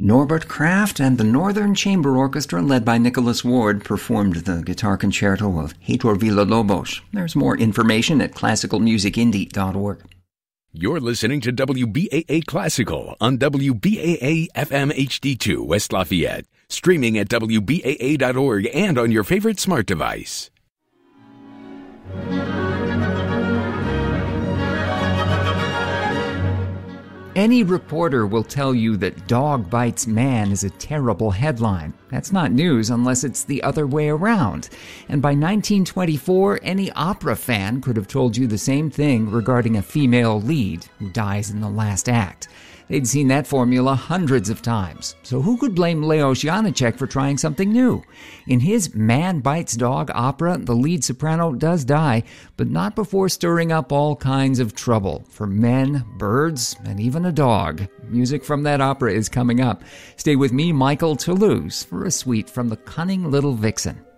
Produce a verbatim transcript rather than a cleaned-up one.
Norbert Kraft and the Northern Chamber Orchestra, led by Nicholas Ward, performed the guitar concerto of Heitor Villa-Lobos. There's more information at classical music indie dot org. You're listening to W B A A Classical on W B A A F M H D two West Lafayette, streaming at W B A A dot org and on your favorite smart device. Any reporter will tell you that dog bites man is a terrible headline. That's not news unless it's the other way around. And by nineteen twenty-four, any opera fan could have told you the same thing regarding a female lead who dies in the last act. They'd seen that formula hundreds of times. So who could blame Leos Janáček for trying something new? In his Man Bites Dog opera, the lead soprano does die, but not before stirring up all kinds of trouble for men, birds, and even a dog. Music from that opera is coming up. Stay with me, Michael Toulouse, for a suite from The Cunning Little Vixen.